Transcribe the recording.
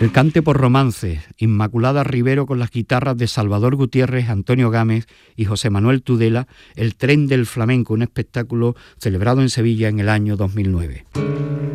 El cante por romances, Inmaculada Rivero con las guitarras de Salvador Gutiérrez, Antonio Gámez y José Manuel Tudela, El tren del flamenco, un espectáculo celebrado en Sevilla en el año 2009.